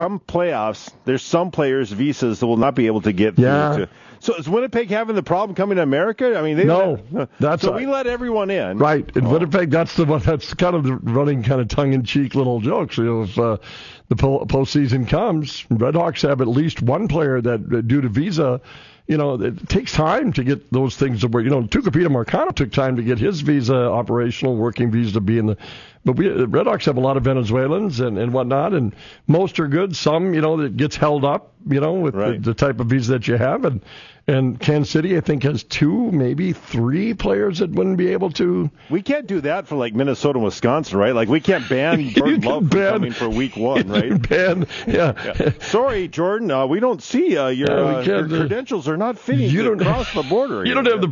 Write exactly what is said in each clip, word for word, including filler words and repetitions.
Some playoffs, there's some players' visas that will not be able to get yeah. through. To, so is Winnipeg having the problem coming to America? I mean, they no. Let, that's so a, we let everyone in, right? In oh. Winnipeg, that's the one. That's kind of the running, kind of tongue-in-cheek little jokes. You know, if uh, the po- postseason comes, Redhawks have at least one player that, uh, due to visa. You know, it takes time to get those things to work. You know, Tucupita Marcano took time to get his visa operational, working visa to be in the. But we, the Redhawks have a lot of Venezuelans and, and whatnot, and most are good. Some, you know, that gets held up, you know, with right. the, the type of visa that you have. And and Kansas City, I think, has two, maybe three players that wouldn't be able to. We can't do that for, like, Minnesota and Wisconsin, right? Like, we can't ban Jordan Love from coming for week one, right? ban, yeah. yeah. Sorry, Jordan, uh, we don't see uh, your, yeah, uh, your credentials are not fitting you don't, to cross the border. You don't have the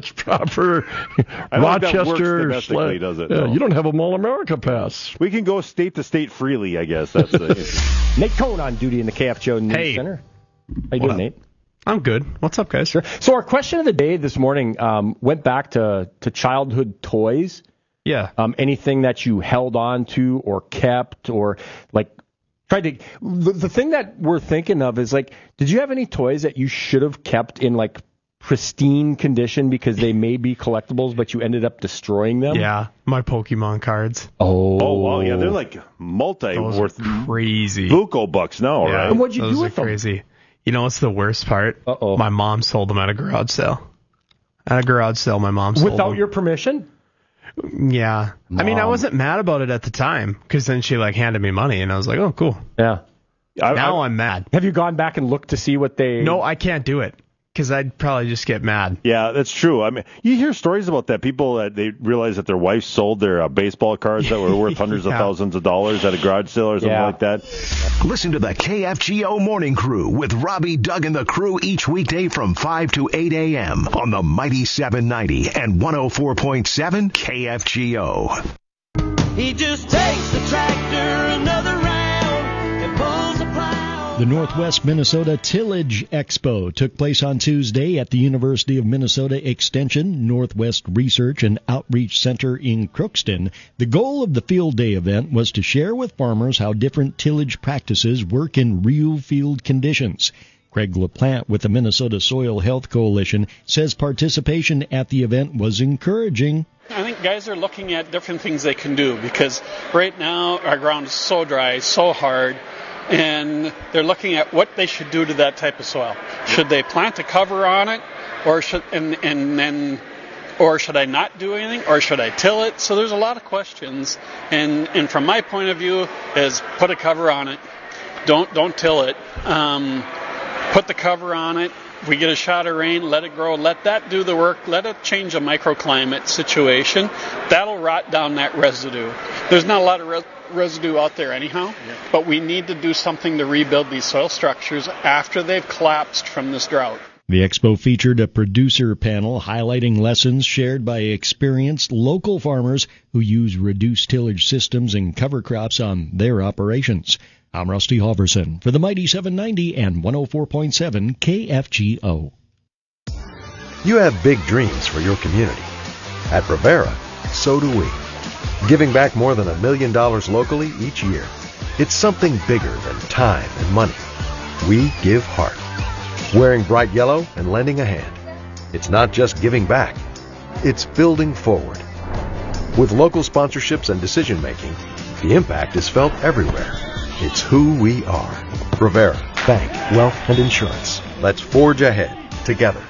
proper I don't Rochester. Think that works domestically, does it? Yeah, no. You don't have a All-America pass. We can go state to state freely, I guess. That's the Nate Cohn on duty in the K F G O News hey. Center. How you doing, Nate? I'm good. What's up, guys? Sure. So our question of the day this morning um, went back to, to childhood toys. Yeah. Um, anything that you held on to or kept or like tried to. The, the thing that we're thinking of is like, did you have any toys that you should have kept in like pristine condition because they may be collectibles, but you ended up destroying them? Yeah, my Pokemon cards. Oh, oh wow, yeah, they're like multi Those worth crazy buco bucks now, yeah, right? And what'd you those do are with them? Crazy. You know what's the worst part? Uh-oh. My mom sold them at a garage sale. At a garage sale, my mom sold Without them. your permission? Yeah. Mom. I mean, I wasn't mad about it at the time because then she like handed me money and I was like, oh, cool. Yeah. I, now I, I'm mad. Have you gone back and looked to see what they... No, I can't do it. Because I'd probably just get mad. Yeah, that's true. I mean, you hear stories about that. People that they realize that their wife sold their uh, baseball cards that were worth hundreds yeah. of thousands of dollars at a garage sale or something yeah. like that. Listen to the K F G O Morning Crew with Robbie, Doug, and the crew each weekday from five to eight a.m. on the Mighty seven ninety and one oh four point seven K F G O. He just takes the tractor another round and pulls a plow. The Northwest Minnesota Tillage Expo took place on Tuesday at the University of Minnesota Extension Northwest Research and Outreach Center in Crookston. The goal of the field day event was to share with farmers how different tillage practices work in real field conditions. Craig LaPlante with the Minnesota Soil Health Coalition says participation at the event was encouraging. I think guys are looking at different things they can do because right now our ground is so dry, so hard, and they're looking at what they should do to that type of soil. Should they plant a cover on it, or should and and then, or should I not do anything, or should I till it? So there's a lot of questions, and and from my point of view, is put a cover on it. Don't don't till it. Um, put the cover on it. If we get a shot of rain, let it grow. Let that do the work. Let it change a microclimate situation. That'll rot down that residue. There's not a lot of res- residue out there anyhow, yeah. But we need to do something to rebuild these soil structures after they've collapsed from this drought. The expo featured a producer panel highlighting lessons shared by experienced local farmers who use reduced tillage systems and cover crops on their operations. I'm Rusty Halverson for the Mighty seven ninety and one oh four point seven K F G O. You have big dreams for your community. At Rivera, so do we. Giving back more than a million dollars locally each year. It's something bigger than time and money. We give heart. Wearing bright yellow and lending a hand. It's not just giving back. It's building forward. With local sponsorships and decision making, the impact is felt everywhere. It's who we are. Rivera, Bank, Wealth, and Insurance. Let's forge ahead together.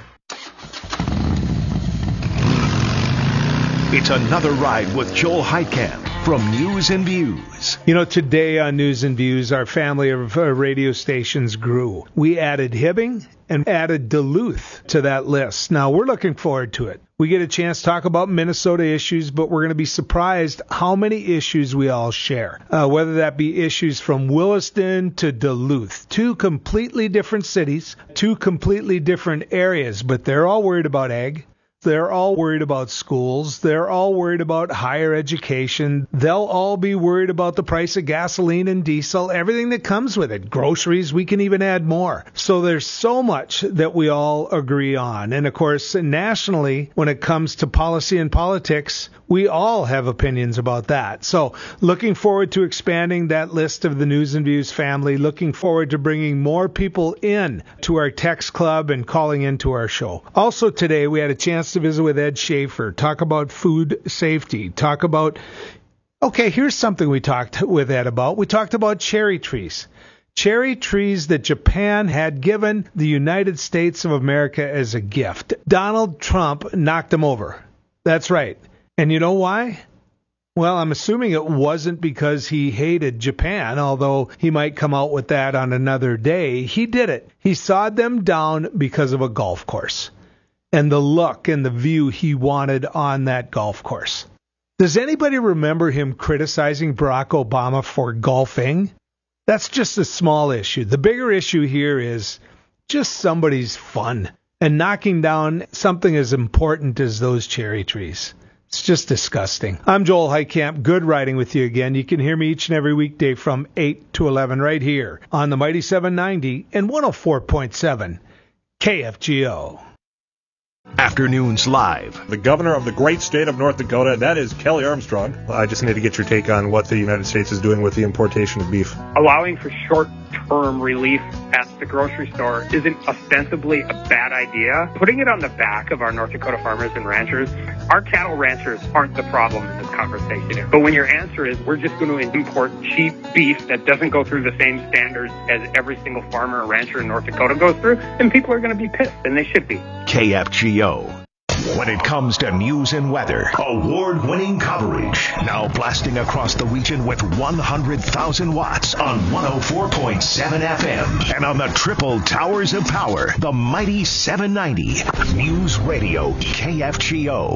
It's another ride with Joel Heitkamp from News and Views. You know, today on News and Views, our family of uh, radio stations grew. We added Hibbing and added Duluth to that list. Now, we're looking forward to it. We get a chance to talk about Minnesota issues, but we're going to be surprised how many issues we all share, uh, whether that be issues from Williston to Duluth. Two completely different cities, two completely different areas, but they're all worried about ag. They're all worried about schools. They're all worried about higher education. They'll all be worried about the price of gasoline and diesel, everything that comes with it. Groceries, we can even add more. So there's so much that we all agree on. And of course, nationally, when it comes to policy and politics, we all have opinions about that. So looking forward to expanding that list of the News and Views family. Looking forward to bringing more people in to our text club and calling into our show. Also today, we had a chance to visit with Ed Schaefer, talk about food safety, talk about, okay, here's something we talked with Ed about. We talked about cherry trees. Cherry trees that Japan had given the United States of America as a gift. Donald Trump knocked them over. That's right. And you know why? Well, I'm assuming it wasn't because he hated Japan, although he might come out with that on another day. He did it. He sawed them down because of a golf course and the look and the view he wanted on that golf course. Does anybody remember him criticizing Barack Obama for golfing? That's just a small issue. The bigger issue here is just somebody's fun and knocking down something as important as those cherry trees. It's just disgusting. I'm Joel Heitkamp. Good riding with you again. You can hear me each and every weekday from eight to eleven right here on the Mighty seven ninety and one oh four point seven K F G O. Afternoons Live. The governor of the great state of North Dakota, that is Kelly Armstrong. I just need to get your take on what the United States is doing with the importation of beef. Allowing for short-term relief at the grocery store isn't ostensibly a bad idea. Putting it on the back of our North Dakota farmers and ranchers, our cattle ranchers aren't the problem in this conversation. But when your answer is, we're just going to import cheap beef that doesn't go through the same standards as every single farmer or rancher in North Dakota goes through, then people are going to be pissed, and they should be. K F G O. When it comes to news and weather, award-winning coverage. Now blasting across the region with one hundred thousand watts on one oh four point seven F M. And on the triple towers of power, the Mighty seven ninety. News Radio K F G O.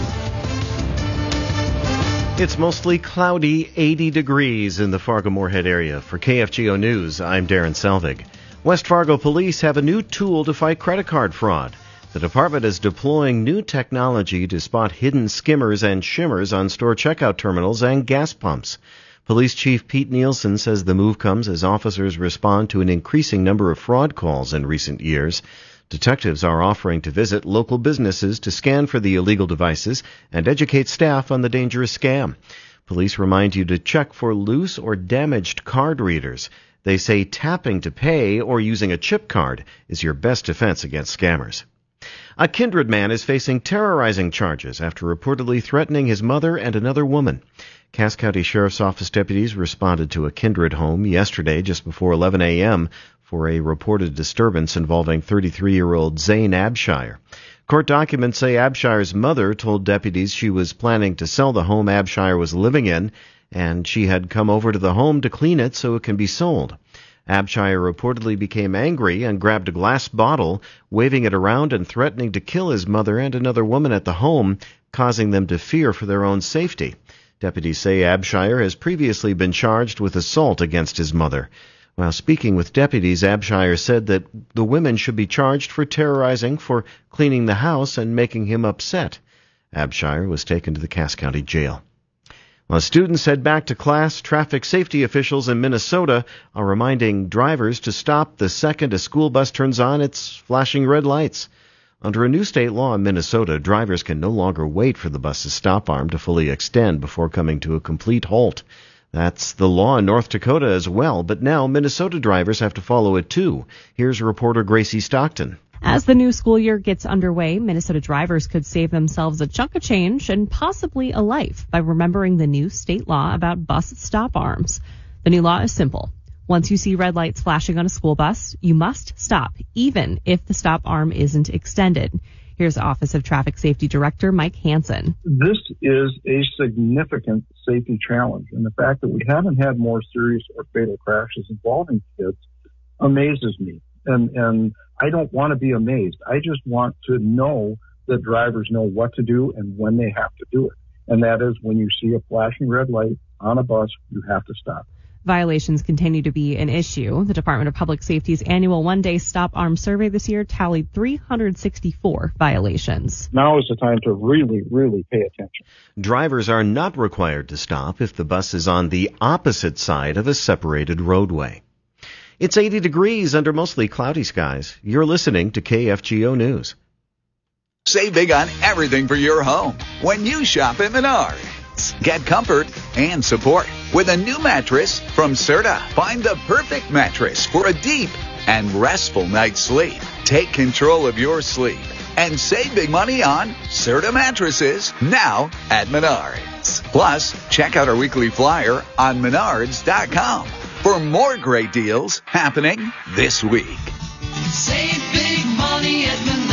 It's mostly cloudy, eighty degrees in the Fargo-Moorhead area. For K F G O News, I'm Darren Selvig. West Fargo police have a new tool to fight credit card fraud. The department is deploying new technology to spot hidden skimmers and shimmers on store checkout terminals and gas pumps. Police Chief Pete Nielsen says the move comes as officers respond to an increasing number of fraud calls in recent years. Detectives are offering to visit local businesses to scan for the illegal devices and educate staff on the dangerous scam. Police remind you to check for loose or damaged card readers. They say tapping to pay or using a chip card is your best defense against scammers. A Kindred man is facing terrorizing charges after reportedly threatening his mother and another woman. Cass County Sheriff's Office deputies responded to a Kindred home yesterday just before eleven a.m. for a reported disturbance involving thirty-three-year-old Zane Abshire. Court documents say Abshire's mother told deputies she was planning to sell the home Abshire was living in, and she had come over to the home to clean it so it can be sold. Abshire reportedly became angry and grabbed a glass bottle, waving it around and threatening to kill his mother and another woman at the home, causing them to fear for their own safety. Deputies say Abshire has previously been charged with assault against his mother. While speaking with deputies, Abshire said that the women should be charged for terrorizing, for cleaning the house, and making him upset. Abshire was taken to the Cass County Jail. While students head back to class, traffic safety officials in Minnesota are reminding drivers to stop the second a school bus turns on its flashing red lights. Under a new state law in Minnesota, drivers can no longer wait for the bus's stop arm to fully extend before coming to a complete halt. That's the law in North Dakota as well, but now Minnesota drivers have to follow it too. Here's reporter Gracie Stockton. As the new school year gets underway, Minnesota drivers could save themselves a chunk of change and possibly a life by remembering the new state law about bus stop arms. The new law is simple. Once you see red lights flashing on a school bus, you must stop, even if the stop arm isn't extended. Here's Office of Traffic Safety Director Mike Hansen. This is a significant safety challenge, and the fact that we haven't had more serious or fatal crashes involving kids amazes me. And, and I don't want to be amazed. I just want to know that drivers know what to do and when they have to do it. And that is when you see a flashing red light on a bus, you have to stop. Violations continue to be an issue. The Department of Public Safety's annual one-day stop arm survey this year tallied three hundred sixty-four violations. Now is the time to really, really pay attention. Drivers are not required to stop if the bus is on the opposite side of a separated roadway. It's eighty degrees under mostly cloudy skies. You're listening to K F G O News. Save big on everything for your home when you shop at Menards. Get comfort and support with a new mattress from Serta. Find the perfect mattress for a deep and restful night's sleep. Take control of your sleep and save big money on Serta mattresses now at Menards. Plus, check out our weekly flyer on menards dot com for more great deals happening this week. Save big money at Menards.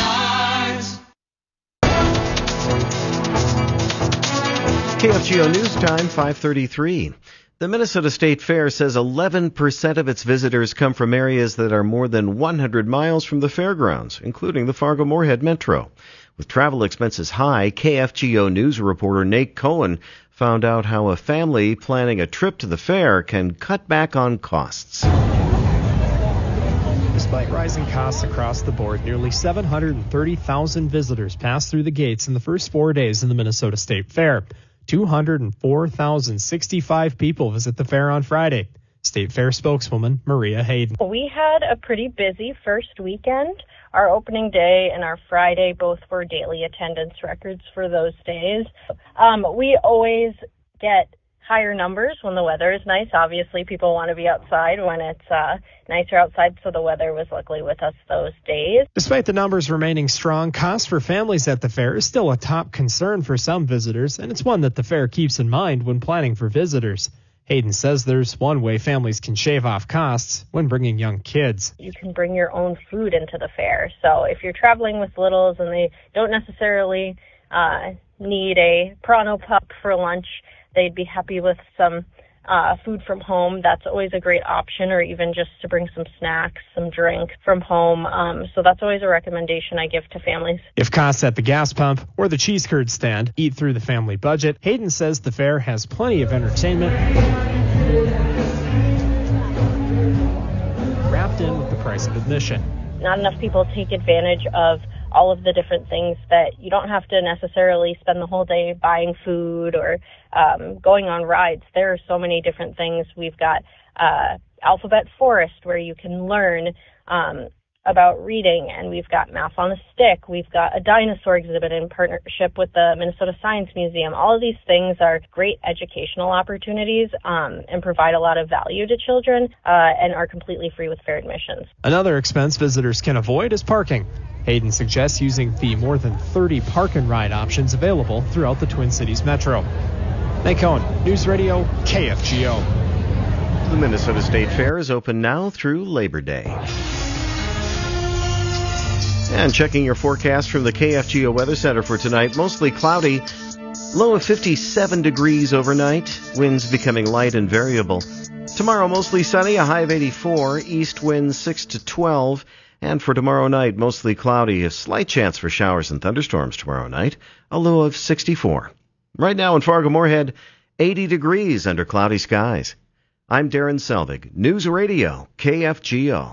K F G O News Time, five thirty-three. The Minnesota State Fair says eleven percent of its visitors come from areas that are more than one hundred miles from the fairgrounds, including the Fargo-Moorhead Metro. With travel expenses high, K F G O News reporter Nate Cohen found out how a family planning a trip to the fair can cut back on costs. Despite rising costs across the board, nearly seven hundred thirty thousand visitors passed through the gates in the first four days of the Minnesota State Fair. two hundred four thousand sixty-five people visit the fair on Friday. State Fair spokeswoman Maria Hayden. We had a pretty busy first weekend. Our opening day and our Friday both were daily attendance records for those days. Um, we always get higher numbers when the weather is nice. Obviously, people want to be outside when it's uh, nicer outside, so the weather was luckily with us those days. Despite the numbers remaining strong, cost for families at the fair is still a top concern for some visitors, and it's one that the fair keeps in mind when planning for visitors. Hayden says there's one way families can shave off costs when bringing young kids. You can bring your own food into the fair. So if you're traveling with littles and they don't necessarily uh, need a Prano pup for lunch, they'd be happy with some uh, food from home. That's always a great option, or even just to bring some snacks, some drink from home. Um, so that's always a recommendation I give to families. If costs at the gas pump or the cheese curd stand eat through the family budget, Hayden says the fair has plenty of entertainment wrapped in with the price of admission. Not enough people take advantage of all of the different things that you don't have to necessarily spend the whole day buying food or um, going on rides. There are so many different things. We've got uh, Alphabet Forest where you can learn um, about reading, and we've got Math on a Stick. We've got a dinosaur exhibit in partnership with the Minnesota Science Museum. All of these things are great educational opportunities um, and provide a lot of value to children uh, and are completely free with fair admissions. Another expense visitors can avoid is parking. Hayden suggests using the more than thirty park and ride options available throughout the Twin Cities Metro. Nate Cohen, News Radio, K F G O. The Minnesota State Fair is open now through Labor Day. And checking your forecast from the K F G O Weather Center for tonight, mostly cloudy, low of fifty-seven degrees overnight, winds becoming light and variable. Tomorrow, mostly sunny, a high of eighty-four, east winds six to twelve. And for tomorrow night, mostly cloudy, a slight chance for showers and thunderstorms tomorrow night, a low of sixty-four. Right now in Fargo-Moorhead, eighty degrees under cloudy skies. I'm Darren Selvig, News Radio, K F G O.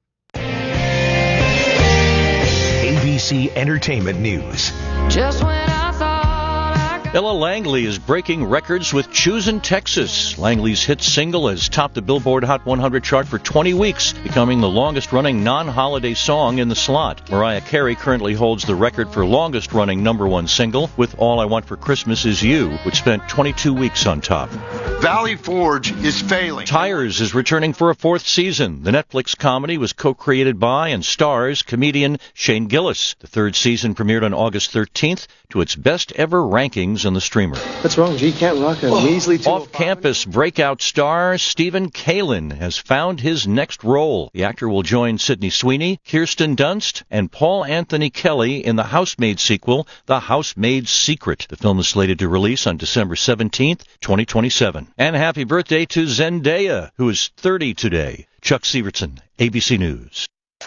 A B C Entertainment News. Just when I thought I Ella Langley is breaking records with Choosin' Texas. Langley's hit single has topped the Billboard Hot one hundred chart for twenty weeks, becoming the longest-running non-holiday song in the slot. Mariah Carey currently holds the record for longest-running number one single with All I Want for Christmas Is You, which spent twenty-two weeks on top. Valley Forge is failing. Tires is returning for a fourth season. The Netflix comedy was co-created by and stars comedian Shane Gillis. The third season premiered on August thirteenth to its best-ever rankings in the streamer. What's wrong, G? Can't rock a measly two. Off-campus breakout star Stephen Kalin has found his next role. The actor will join Sydney Sweeney, Kirsten Dunst, and Paul Anthony Kelly in the Housemaid sequel, The Housemaid's Secret. The film is slated to release on December seventeenth, twenty twenty-seven. And happy birthday to Zendaya, who is thirty today. Chuck Severson, A B C News.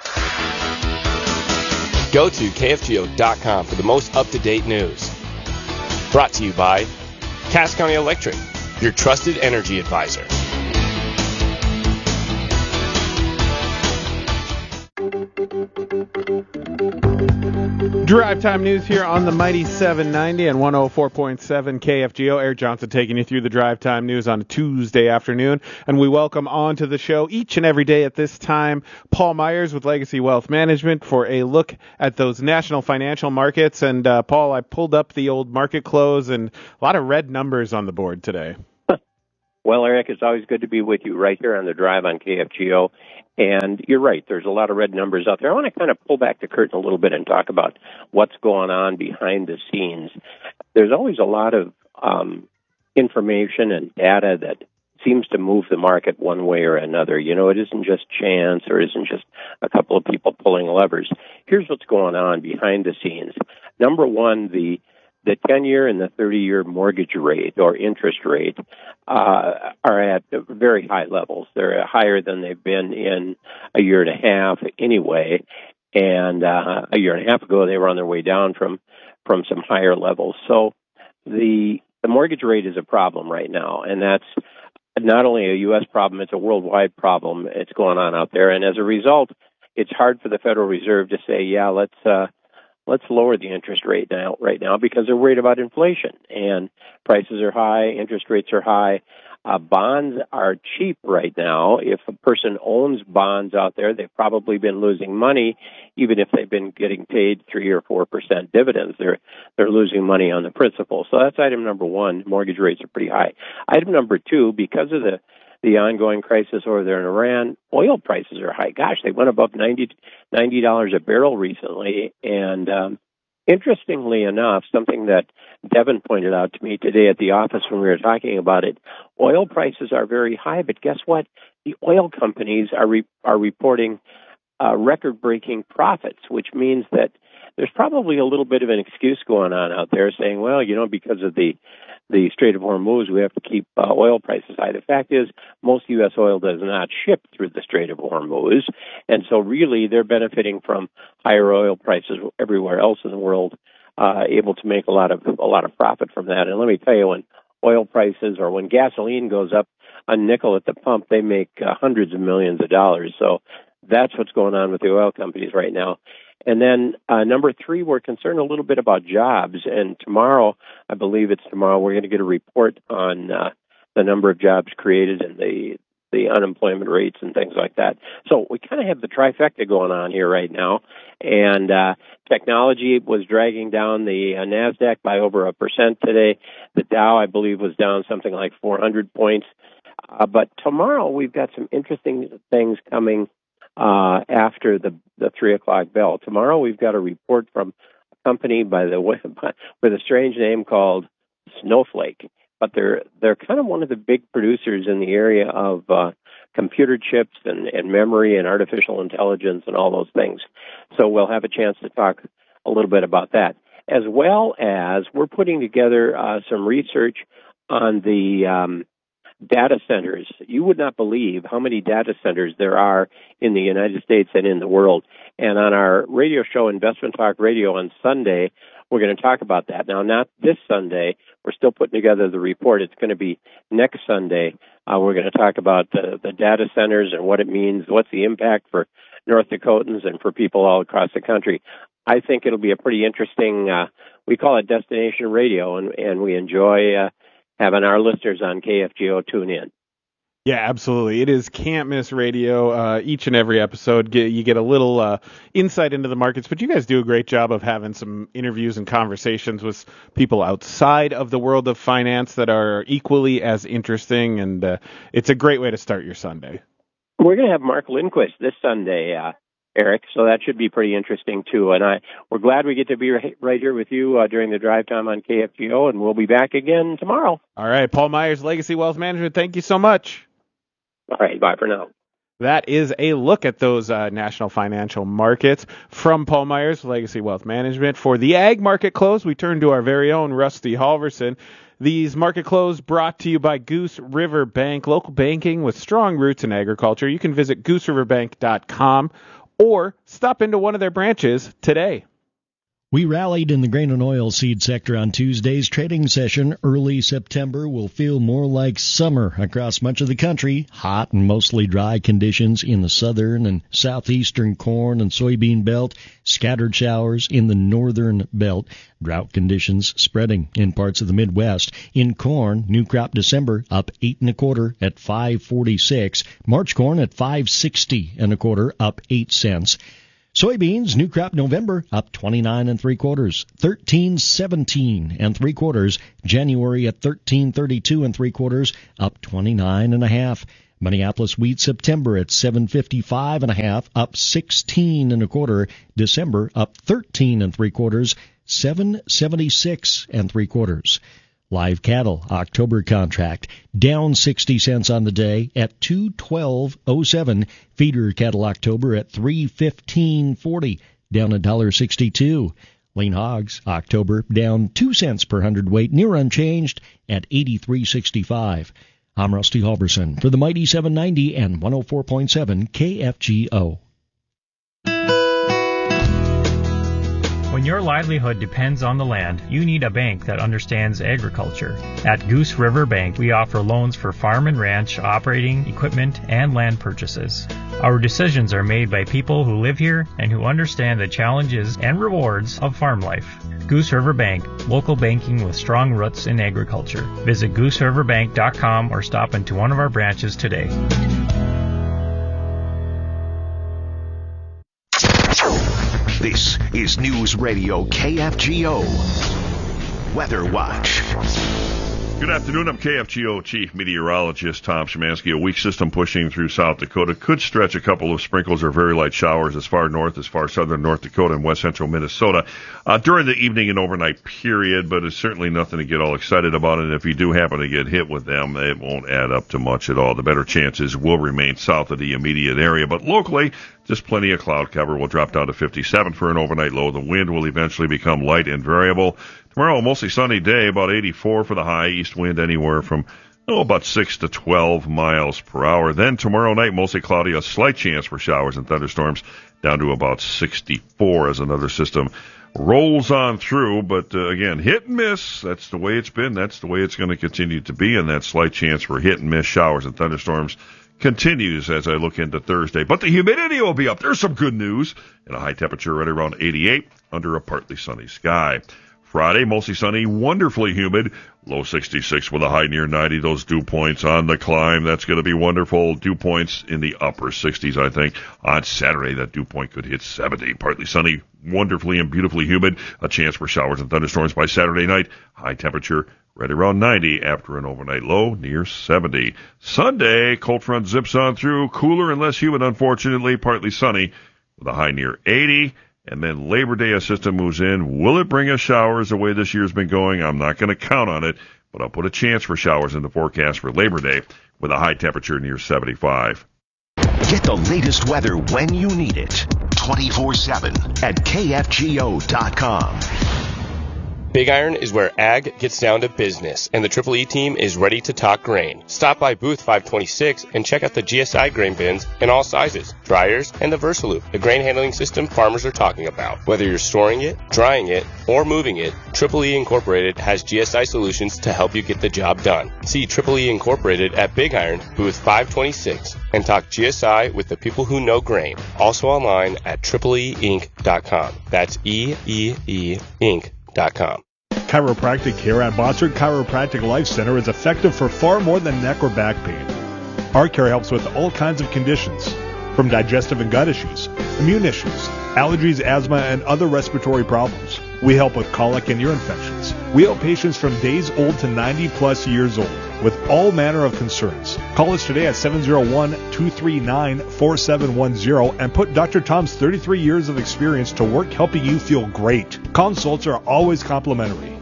Go to K F G O dot com for the most up-to-date news. Brought to you by Cass County Electric, your trusted energy advisor. Drive Time News here on the mighty seven ninety and one oh four point seven K F G O. Eric Johnson taking you through the Drive Time News on a Tuesday afternoon. And we welcome onto the show each and every day at this time Paul Myers with Legacy Wealth Management for a look at those national financial markets. And uh, Paul, I pulled up the old market close and a lot of red numbers on the board today. Well, Eric, it's always good to be with you right here on the Drive on K F G O. And you're right, there's a lot of red numbers out there. I want to kind of pull back the curtain a little bit and talk about what's going on behind the scenes. There's always a lot of um, information and data that seems to move the market one way or another. You know, it isn't just chance or isn't just a couple of people pulling levers. Here's what's going on behind the scenes. Number one, the The ten-year and the thirty-year mortgage rate or interest rate uh, are at very high levels. They're higher than they've been in a year and a half anyway. And uh, a year and a half ago, they were on their way down from from some higher levels. So the the mortgage rate is a problem right now, and that's not only a U S problem, it's a worldwide problem. It's going on out there. And as a result, it's hard for the Federal Reserve to say, yeah, let's uh, let's lower the interest rate now right now because they're worried about inflation and prices are high, interest rates are high. Uh, bonds are cheap right now. If a person owns bonds out there, they've probably been losing money, even if they've been getting paid three or four percent dividends. They're they're losing money on the principal. So that's item number one. Mortgage rates are pretty high. Item number two, because of the the ongoing crisis over there in Iran, oil prices are high. Gosh, they went above ninety dollars a barrel recently. And um, interestingly enough, something that Devin pointed out to me today at the office when we were talking about it, oil prices are very high. But guess what? The oil companies are re- are reporting uh, record-breaking profits, which means that there's probably a little bit of an excuse going on out there saying, well, you know, because of the the Strait of Hormuz, we have to keep uh, oil prices high. The fact is, most U S oil does not ship through the Strait of Hormuz, and so really they're benefiting from higher oil prices everywhere else in the world, uh, able to make a lot of a lot of profit from that. And let me tell you, when oil prices or when gasoline goes up a nickel at the pump, they make uh, hundreds of millions of dollars. So that's what's going on with the oil companies right now. And then uh, number three, we're concerned a little bit about jobs. And tomorrow, I believe it's tomorrow, we're going to get a report on uh, the number of jobs created and the the unemployment rates and things like that. So we kind of have the trifecta going on here right now. And uh, technology was dragging down the uh, NASDAQ by over a percent today. The Dow, I believe, was down something like four hundred points. Uh, but tomorrow, we've got some interesting things coming uh, after the, the three o'clock bell. Tomorrow, we've got a report from a company by the with a strange name called Snowflake. But they're they're kind of one of the big producers in the area of uh, computer chips and, and memory and artificial intelligence and all those things. So we'll have a chance to talk a little bit about that, as well as we're putting together uh, some research on the um, data centers. You would not believe how many data centers there are in the United States and in the world. And on our radio show, Investment Talk Radio, on Sunday, we're going to talk about that. Now, not this Sunday. We're still putting together the report. It's going to be next Sunday. Uh, we're going to talk about the, the data centers and what it means, what's the impact for North Dakotans and for people all across the country. I think it'll be a pretty interesting, uh, we call it destination radio, and, and we enjoy uh, having our listeners on K F G O tune in. Yeah, absolutely. It is can't miss radio. Uh, each and every episode, get, you get a little uh, insight into the markets, but you guys do a great job of having some interviews and conversations with people outside of the world of finance that are equally as interesting, and uh, it's a great way to start your Sunday. We're going to have Mark Lindquist this Sunday, uh, Eric, so that should be pretty interesting, too. And I, we're glad we get to be right, right here with you uh, during the drive time on K F G O, and we'll be back again tomorrow. All right, Paul Myers, Legacy Wealth Management, thank you so much. All right, bye for now. That is a look at those uh, national financial markets from Paul Myers, Legacy Wealth Management. For the ag market close, we turn to our very own Rusty Halverson. These market close brought to you by Goose River Bank, local banking with strong roots in agriculture. You can visit goose river bank dot com or stop into one of their branches today. We rallied in the grain and oil seed sector on Tuesday's trading session. Early September will feel more like summer across much of the country. Hot and mostly dry conditions in the southern and southeastern corn and soybean belt. Scattered showers in the northern belt. Drought conditions spreading in parts of the Midwest. In corn, new crop December up eight and a quarter at five forty-six. March corn at five sixty and a quarter, up eight cents. Soybeans, new crop November, up twenty-nine and three quarters, thirteen seventeen and three quarters. January at thirteen thirty-two and three quarters, up twenty-nine and a half. Minneapolis wheat September at seven fifty-five and a half, up sixteen and a quarter. December up thirteen and three quarters, seven seventy-six and three quarters. Live cattle, October contract, down sixty cents on the day at two twelve oh seven. Feeder cattle October at three fifteen forty, down one dollar sixty-two. Lean hogs, October, down two cents per hundredweight, near unchanged at eighty-three sixty-five. I'm Rusty Halverson for the Mighty seven ninety and one oh four point seven K F G O. When your livelihood depends on the land, you need a bank that understands agriculture. At Goose River Bank, we offer loans for farm and ranch, operating, equipment, and land purchases. Our decisions are made by people who live here and who understand the challenges and rewards of farm life. Goose River Bank, local banking with strong roots in agriculture. Visit goose river bank dot com or stop into one of our branches today. This is News Radio K F G O Weather Watch. Good afternoon. I'm K F G O Chief Meteorologist Tom Szymanski. A weak system pushing through South Dakota could stretch a couple of sprinkles or very light showers as far north as far southern North Dakota and west central Minnesota uh, during the evening and overnight period, but it's certainly nothing to get all excited about. And if you do happen to get hit with them, it won't add up to much at all. The better chances will remain south of the immediate area, but locally, just plenty of cloud cover. Will drop down to fifty-seven for an overnight low. The wind will eventually become light and variable. Tomorrow, mostly sunny day, about eighty-four for the high. East wind anywhere from, oh, about six to twelve miles per hour. Then tomorrow night, mostly cloudy, a slight chance for showers and thunderstorms, down to about sixty-four as another system rolls on through. But uh, again, hit and miss. That's the way it's been. That's the way it's going to continue to be. And that slight chance for hit and miss showers and thunderstorms continues as I look into Thursday. But the humidity will be up. There's some good news. And a high temperature right around eighty-eight under a partly sunny sky. Friday, mostly sunny, wonderfully humid, low sixty-six with a high near ninety. Those dew points on the climb, that's going to be wonderful. Dew points in the upper sixties, I think. On Saturday, that dew point could hit seventy. Partly sunny, wonderfully and beautifully humid. A chance for showers and thunderstorms by Saturday night. High temperature right around ninety after an overnight low near seventy. Sunday, cold front zips on through, cooler and less humid, unfortunately, partly sunny with a high near eighty. And then Labor Day, a system moves in. Will it bring us showers the way this year's been going? I'm not going to count on it, but I'll put a chance for showers in the forecast for Labor Day with a high temperature near seventy-five. Get the latest weather when you need it. twenty-four seven at K F G O dot com. Big Iron is where ag gets down to business, and the Triple E team is ready to talk grain. Stop by booth five twenty-six and check out the G S I grain bins in all sizes, dryers, and the Versaloop, the grain handling system farmers are talking about. Whether you're storing it, drying it, or moving it, Triple E Incorporated has G S I solutions to help you get the job done. See Triple E Incorporated at Big Iron, booth five twenty-six, and talk G S I with the people who know grain. Also online at triple e inc dot com. That's E E E Inc dot com. Chiropractic care at Bossard Chiropractic Life Center is effective for far more than neck or back pain. Our care helps with all kinds of conditions, from digestive and gut issues, immune issues, allergies, asthma, and other respiratory problems. We help with colic and ear infections. We help patients from days old to ninety plus years old with all manner of concerns. Call us today at seven oh one, two three nine, four seven one zero and put Doctor Tom's thirty-three years of experience to work helping you feel great. Consults are always complimentary.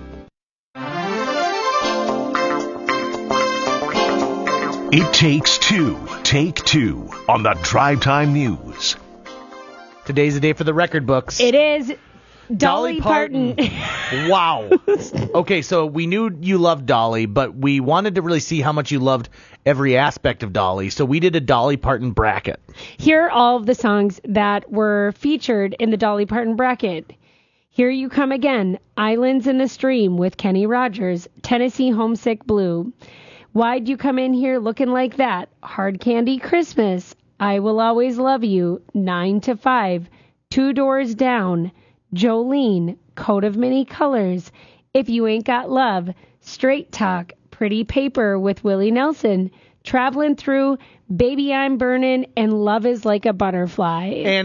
It takes two. Take two on the Drive Time News. Today's the day for the record books. It is Dolly, Dolly Parton. Parton. Wow. Okay, so we knew you loved Dolly, but we wanted to really see how much you loved every aspect of Dolly. So we did a Dolly Parton bracket. Here are all of the songs that were featured in the Dolly Parton bracket. Here You Come Again, Islands in the Stream with Kenny Rogers, Tennessee Homesick Blue. Why'd You Come In Here Looking Like That? Hard Candy Christmas, I Will Always Love You, nine to five, Two Doors Down, Jolene, Coat of Many Colors, If You Ain't Got Love, Straight Talk, Pretty Paper with Willie Nelson, Traveling Through, Baby I'm Burning, and Love Is Like a Butterfly. And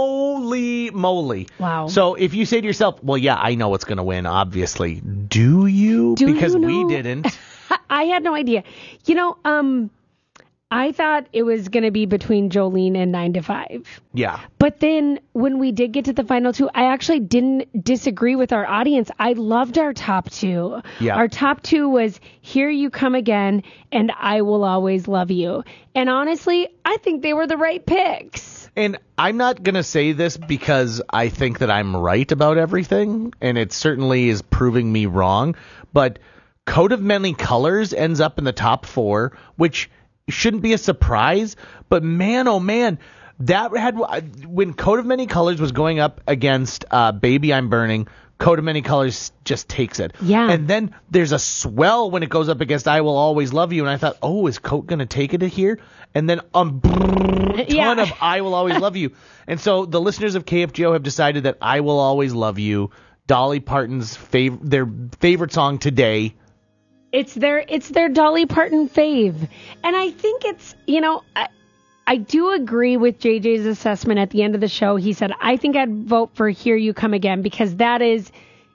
holy moly. Wow. So if you say to yourself, well, yeah, I know what's going to win, obviously. Do you? Do because you know? we didn't. I had no idea. You know, um, I thought it was going to be between Jolene and nine to five. Yeah. But then when we did get to the final two, I actually didn't disagree with our audience. I loved our top two. Yeah. Our top two was Here You Come Again and I Will Always Love You. And honestly, I think they were the right picks. And I'm not going to say this because I think that I'm right about everything, and it certainly is proving me wrong, but Coat of Many Colors ends up in the top four, which shouldn't be a surprise, but man, oh man, that had when Coat of Many Colors was going up against uh, Baby I'm Burning, Coat of Many Colors just takes it. Yeah. And then there's a swell when it goes up against I Will Always Love You, and I thought, oh, is Coat going to take it here? And then um, a ton Yeah. of I Will Always Love You. And so the listeners of K F G O have decided that I Will Always Love You, Dolly Parton's fav- their favorite song today. It's their it's their Dolly Parton fave. And I think it's, you know, I, I do agree with J J's assessment at the end of the show. He said, I think I'd vote for Here You Come Again because that is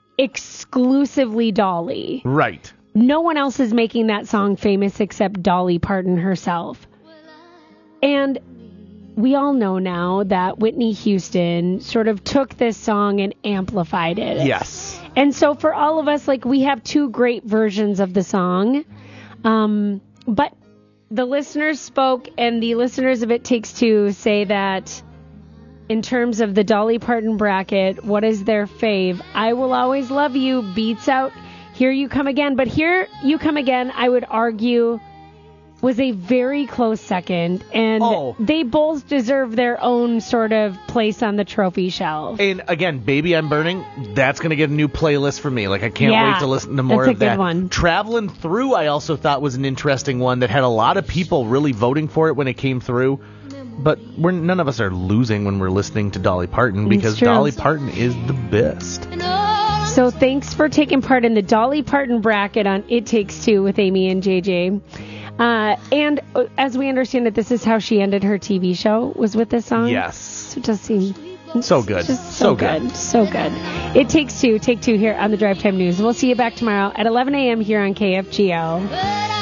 exclusively Dolly. Right. No one else is making that song famous except Dolly Parton herself. And we all know now that Whitney Houston sort of took this song and amplified it. Yes. And so for all of us, like, we have two great versions of the song. Um, but the listeners spoke, and the listeners of It Takes Two say that in terms of the Dolly Parton bracket, what is their fave? I Will Always Love You beats out Here You Come Again. But Here You Come Again, I would argue, was a very close second, and oh. they both deserve their own sort of place on the trophy shelf. And again, Baby I'm Burning, that's going to get a new playlist for me. Like, I can't Yeah, wait to listen to more that's a of that. good one. Traveling Through, I also thought was an interesting one that had a lot of people really voting for it when it came through. But we're none of us are losing when we're listening to Dolly Parton because It's true. Dolly Parton is the best. So thanks for taking part in the Dolly Parton bracket on It Takes Two with Amy and J J. Uh, and uh, as we understand it, this is how she ended her T V show, was with this song? Yes. So it just seems So good. just So so, good. good. So good. It Takes Two, Take Two here on the Drive Time News. We'll see you back tomorrow at eleven a.m. here on K F G O.